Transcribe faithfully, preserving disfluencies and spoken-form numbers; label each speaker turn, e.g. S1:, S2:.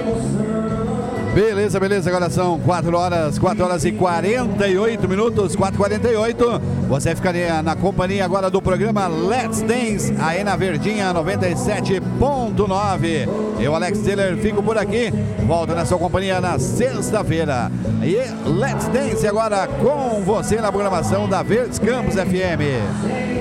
S1: Beleza, beleza, agora são quatro horas, quatro horas e quarenta e oito minutos, quatro e quarenta e oito. Você ficaria na companhia agora do programa Let's Dance, aí na Verdinha noventa e sete ponto nove. Eu, Alex Tiller, fico por aqui, volto na sua companhia na sexta-feira. E Let's Dance agora com você na programação da Verdes Campos F M.